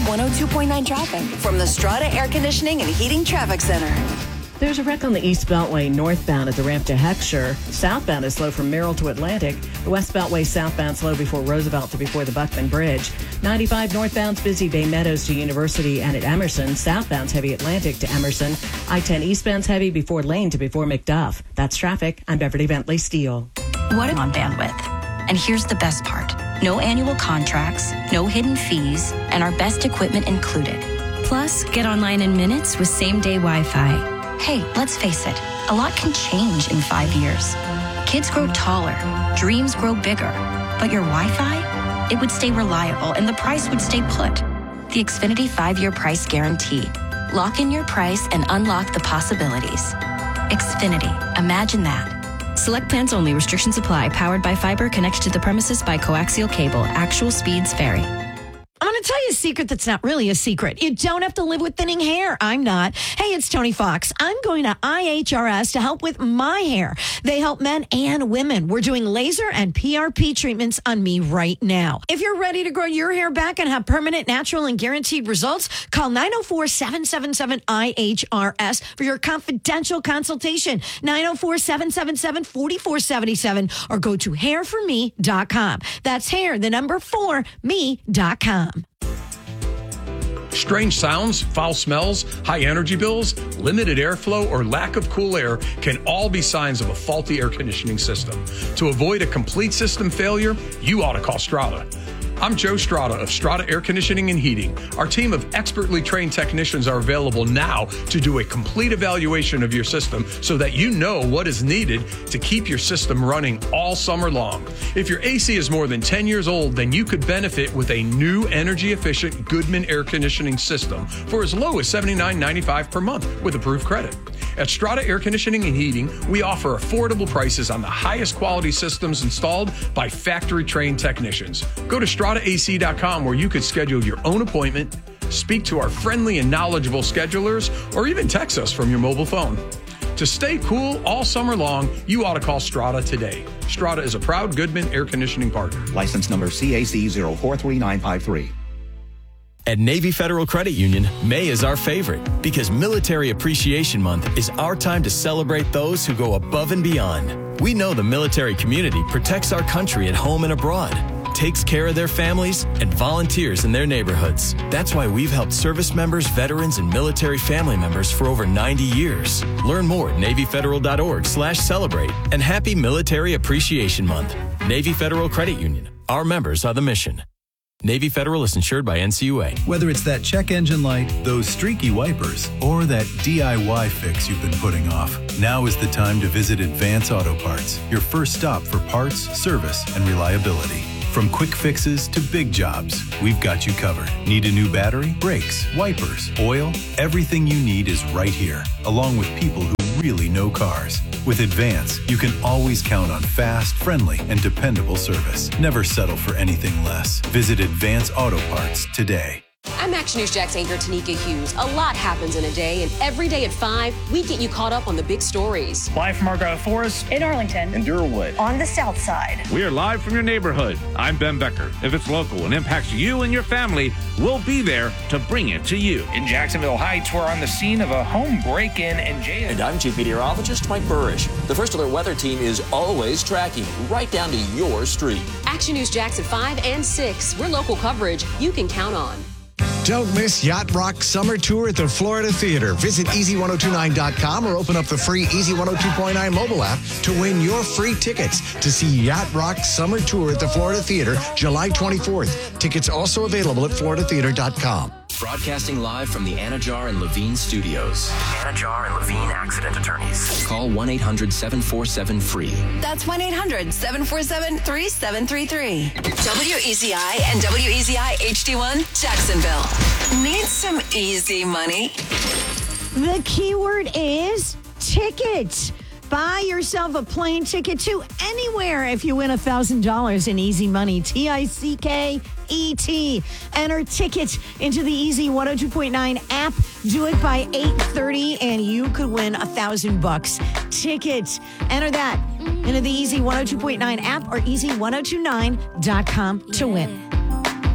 102.9 traffic from the Strata Air Conditioning and Heating Traffic Center. There's a wreck on the East Beltway northbound at the ramp to Heckscher. Southbound is slow from Merrill to Atlantic. The West Beltway southbound slow before Roosevelt to before the Buckman Bridge. 95 northbound's busy Bay Meadows to University and at Emerson. Southbound's heavy Atlantic to Emerson. I-10 eastbound's heavy before Lane to before McDuff. That's traffic. I'm Beverly Bentley Steele. What on bandwidth? And here's the best part. No annual contracts, no hidden fees, and our best equipment included. Plus, get online in minutes with same-day Wi-Fi. Hey, let's face it, a lot can change in 5 years. Kids grow taller, dreams grow bigger, but your Wi-Fi, it would stay reliable and the price would stay put. The Xfinity 5-year price guarantee. Lock in your price and unlock the possibilities. Xfinity, imagine that. Select plans only. Restrictions apply. Powered by fiber. Connected to the premises by coaxial cable. Actual speeds vary. I'm going to tell you a secret that's not really a secret. You don't have to live with thinning hair. I'm not. Hey, it's Tony Fox. I'm going to IHRS to help with my hair. They help men and women. We're doing laser and PRP treatments on me right now. If you're ready to grow your hair back and have permanent, natural, and guaranteed results, call 904-777-IHRS for your confidential consultation. 904-777-4477 or go to hairforme.com. That's hair, the number 4, me.com. Strange sounds, foul smells, high energy bills, limited airflow, or lack of cool air can all be signs of a faulty air conditioning system. To avoid a complete system failure, you ought to call Strata. I'm Joe Strata of Strata Air Conditioning and Heating. Our team of expertly trained technicians are available now to do a complete evaluation of your system so that you know what is needed to keep your system running all summer long. If your AC is more than 10 years old, then you could benefit with a new energy-efficient Goodman air conditioning system for as low as $79.95 per month with approved credit. At Strata Air Conditioning and Heating, we offer affordable prices on the highest quality systems installed by factory-trained technicians. Go to StrataAC.com where you could schedule your own appointment, speak to our friendly and knowledgeable schedulers, or even text us from your mobile phone. To stay cool all summer long, you ought to call Strata today. Strata is a proud Goodman air conditioning partner. License number CAC 043953. At Navy Federal Credit Union, May is our favorite because Military Appreciation Month is our time to celebrate those who go above and beyond. We know the military community protects our country at home and abroad, takes care of their families, and volunteers in their neighborhoods. That's why we've helped service members, veterans, and military family members for over 90 years. Learn more at NavyFederal.org/celebrate. And happy Military Appreciation Month. Navy Federal Credit Union. Our members are the mission. Navy Federal is insured by NCUA. Whether it's that check engine light, those streaky wipers, or that DIY fix you've been putting off, now is the time to visit Advance Auto Parts, your first stop for parts, service, and reliability. From quick fixes to big jobs, we've got you covered. Need a new battery, brakes, wipers, oil? Everything you need is right here, along with people who really know cars. With Advance, you can always count on fast, friendly, and dependable service. Never settle for anything less. Visit Advance Auto Parts today. I'm Action News Jax anchor Tanika Hughes. A lot happens in a day, and every day at 5, we get you caught up on the big stories. Live from Argyle Forest, in Arlington, in Durwood, on the south side. We are live from your neighborhood. I'm Ben Becker. If it's local and impacts you and your family, we'll be there to bring it to you. In Jacksonville Heights, we're on the scene of a home break-in and jail. And I'm Chief Meteorologist Mike Burrish. The First Alert Weather Team is always tracking right down to your street. Action News Jax at 5 and 6. We're local coverage you can count on. Don't miss Yacht Rock Summer Tour at the Florida Theater. Visit easy1029.com or open up the free Easy 102.9 mobile app to win your free tickets to see Yacht Rock Summer Tour at the Florida Theater July 24th. Tickets also available at floridatheater.com. Broadcasting live from the Anajar and Levine studios. Anajar and Levine Accident Attorneys. Call 1-800-747-FREE. That's 1-800-747-3733. WEZI and WEZI HD1 Jacksonville. Need some easy money? The keyword is ticket. Buy yourself a plane ticket to anywhere if you win $1,000 in easy money. TICKET. Enter ticket into the Easy 102.9 app. Do it by 8:30 and you could win $1,000. Ticket. Enter that into the Easy 102.9 app or easy1029.com to win.